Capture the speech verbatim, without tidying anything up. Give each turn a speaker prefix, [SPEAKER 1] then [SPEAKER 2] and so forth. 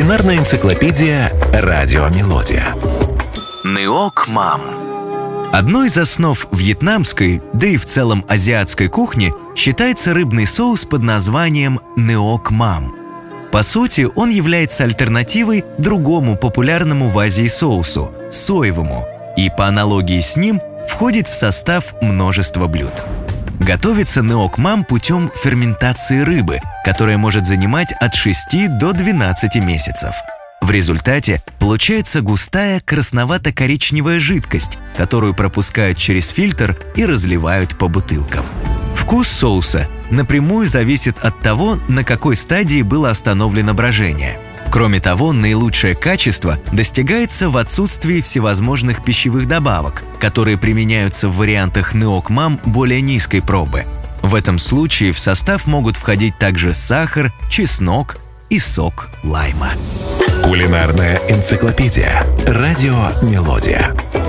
[SPEAKER 1] Кулинарная энциклопедия «Радио Мелодия».
[SPEAKER 2] Неок Мам.
[SPEAKER 3] Одной из основ вьетнамской, да и в целом азиатской кухни считается рыбный соус под названием неок мам. По сути, он является альтернативой другому популярному в Азии соусу – соевому, и по аналогии с ним входит в состав множества блюд. Готовится неок мам путем ферментации рыбы, которая может занимать от шести до двенадцати месяцев. В результате получается густая красновато-коричневая жидкость, которую пропускают через фильтр и разливают по бутылкам. Вкус соуса напрямую зависит от того, на какой стадии было остановлено брожение. Кроме того, наилучшее качество достигается в отсутствии всевозможных пищевых добавок, которые применяются в вариантах неок мам более низкой пробы. В этом случае в состав могут входить также сахар, чеснок и сок лайма.
[SPEAKER 1] Кулинарная энциклопедия. Радио Мелодия.